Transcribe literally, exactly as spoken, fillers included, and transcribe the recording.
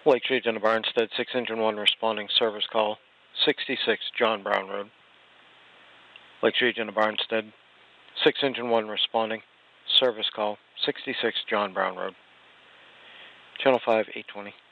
Lake Region of Barnstead, six Engine one responding, service call, sixty-six John Brown Road. Lake Region of Barnstead, six Engine one responding, service call, sixty-six John Brown Road. Channel five, eight twenty.